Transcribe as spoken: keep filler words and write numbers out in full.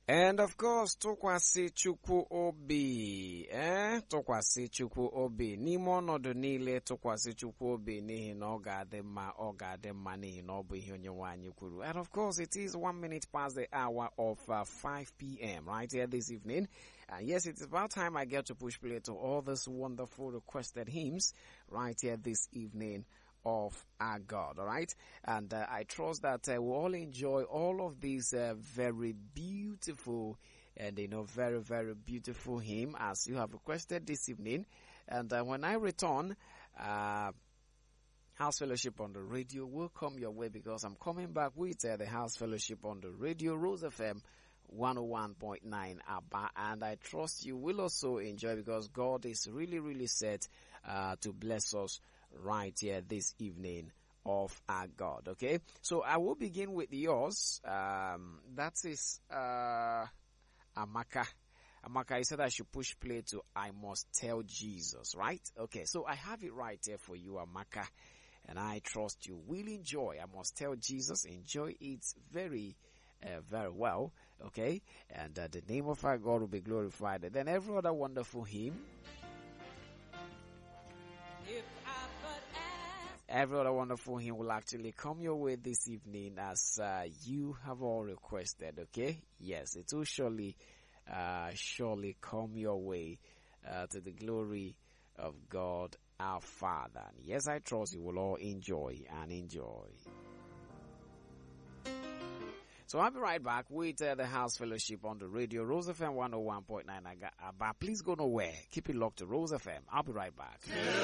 And of course, Tokwasi Chukwu Obi, eh? Tokwasi Chukwu Obi. Nimo no do nile Tokwasi Chukwu Obi nihi no gadema o gadema nihi no bu ihe onye nwanyi kwuru. And of course, it is one minute past the hour of uh, five p.m. right here this evening. And yes, it's about time I get to push play to all these wonderful requested hymns right here this evening of our God, all right? And uh, I trust that uh, we'll all enjoy all of these uh, very beautiful and, you know, very, very beautiful hymn as you have requested this evening. And uh, when I return, uh, House Fellowship on the radio will come your way because I'm coming back with uh, the House Fellowship on the radio, Rose F M one oh one point nine Abba, and I trust you will also enjoy because God is really, really set uh, to bless us right here this evening of our God. Okay, so I will begin with yours. Um, that is uh, Amaka. Amaka, you said I should push play to I Must Tell Jesus, right? Okay, so I have it right here for you, Amaka, and I trust you will enjoy. I Must Tell Jesus. Enjoy it very Uh, very well, okay, and uh, the name of our God will be glorified. And then every other wonderful hymn, if I but ask, every other wonderful hymn will actually come your way this evening as uh, you have all requested, okay? Yes, it will surely, uh, surely come your way uh, to the glory of God our Father. And yes, I trust you will all enjoy and enjoy. So I'll be right back with uh, the House Fellowship on the radio, Rose F M one oh one point nine. But please go nowhere. Keep it locked to Rose F M. I'll be right back.